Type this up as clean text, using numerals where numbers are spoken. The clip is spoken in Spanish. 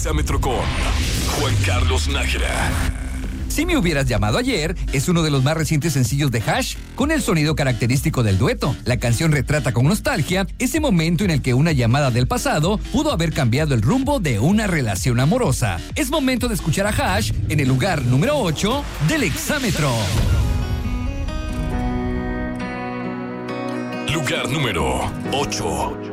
Exámetro con Juan Carlos Nájera. Si me hubieras llamado ayer es uno de los más recientes sencillos de Hash, con el sonido característico del dueto. La canción retrata con nostalgia ese momento en el que una llamada del pasado pudo haber cambiado el rumbo de una relación amorosa. Es momento de escuchar a Hash en el lugar número 8 del Exámetro. Lugar número 8.